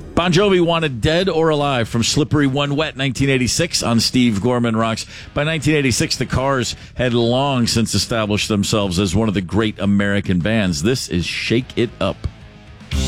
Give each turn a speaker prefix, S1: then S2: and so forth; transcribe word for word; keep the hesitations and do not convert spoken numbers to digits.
S1: Bon Jovi wanted Dead or Alive from Slippery When Wet, nineteen eighty-six on Steve Gorman Rocks. By nineteen eighty-six, the Cars had long since established themselves as one of the great American bands. This is Shake It Up.